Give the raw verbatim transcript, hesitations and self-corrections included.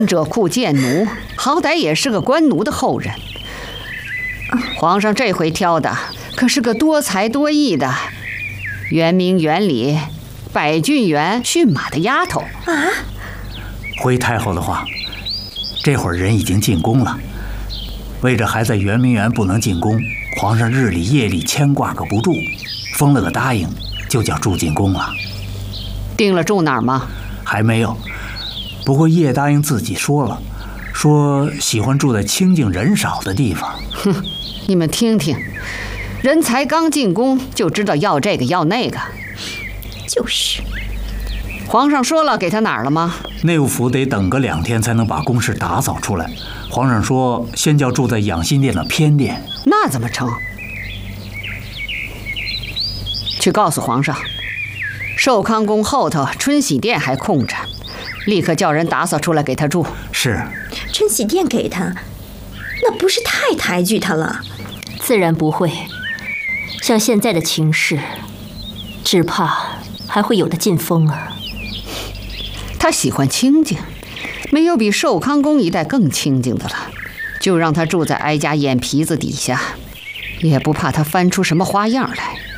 者库贱奴，好歹也是个官奴的后人。皇上这回挑的可是个多才多艺的圆明园里百郡园驯马的丫头啊！ 回太后的话，这会儿人已经进宫了。为着还在圆明园不能进宫，皇上日里夜里牵挂个不住，封了个答应，就叫住进宫了。 定了住哪儿吗？ 还没有，不过叶答应自己说了，说喜欢住在清静人少的地方。 哼，你们听听，人才刚进宫就知道要这个要那个。 就是。 皇上说了给他哪儿了吗？ 内务府得等个两天才能把宫室打扫出来。皇上说先叫住在养心殿的偏殿。 那怎么成？去告诉皇上，寿康宫后头春喜殿还空着，立刻叫人打扫出来给他住。 是。 春喜殿给他，那不是太抬举他了？ 自然不会。像现在的情势，只怕还会有的进风啊。 他喜欢清静，没有比寿康宫一带更清静的了，就让他住在哀家眼皮子底下，也不怕他翻出什么花样来。